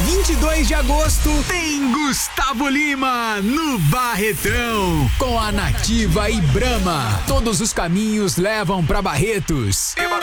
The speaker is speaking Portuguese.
22 de agosto tem Gustavo Lima no Barretão com a Nativa e Brahma. Todos os caminhos levam pra Barretos.